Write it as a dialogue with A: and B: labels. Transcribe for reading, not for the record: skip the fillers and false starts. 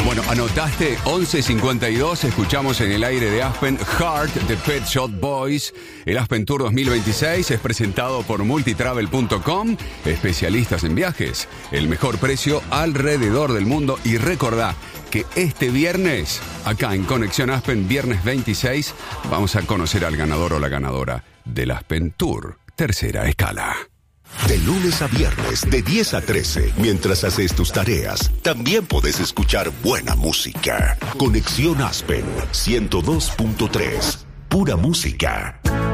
A: Bueno, anotaste 11:52, escuchamos en el aire de Aspen Heart de Pet Shop Boys. El Aspen Tour 2026 es presentado por multitravel.com, especialistas en viajes. El mejor precio alrededor del mundo. Y recordá que este viernes, acá en Conexión Aspen, viernes 26, vamos a conocer al ganador o la ganadora del Aspen Tour, tercera escala.
B: De lunes a viernes, de 10 a 13, mientras haces tus tareas, también podés escuchar buena música. Conexión Aspen 102.3, pura música.